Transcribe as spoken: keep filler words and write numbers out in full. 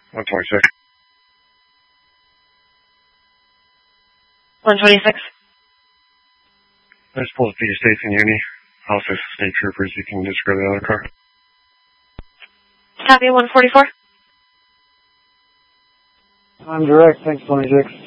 one twenty-six. one twenty-six. I just pulled the P States and Uni. Also state troopers, you can just go to the other car. Copy, one forty-four. I'm direct, thanks twenty-six.